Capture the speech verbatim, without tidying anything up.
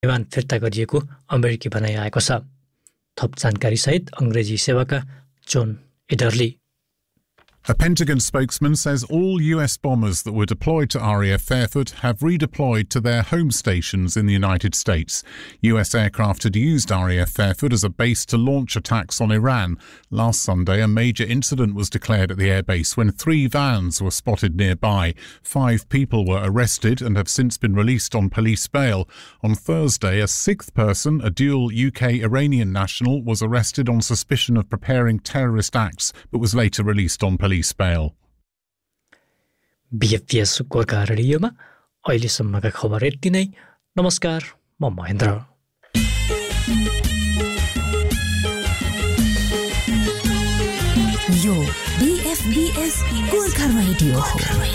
विमान फिर्ता गरिएको अमेरिकी भनाइ आएको छ। थप जानकारी सहित अंग्रेजी सेवाका zone एडरली। A Pentagon spokesman says all U S bombers that were deployed to R A F Fairford have redeployed to their home stations in the United States. U S aircraft had used R A F Fairford as a base to launch attacks on Iran. Last Sunday, a major incident was declared at the airbase when three vans were spotted nearby. Five people were arrested and have since been released on police bail. On Thursday, a sixth person, a dual U K-Iranian national, was arrested on suspicion of preparing terrorist acts but was later released on police bail. बीएफपीएस Gorkha रेडियोमा अहिलेसम्मका खबर यति नै। नमस्कार, म महेन्द्र। यो बीएफपीएस Gorkha radio हो।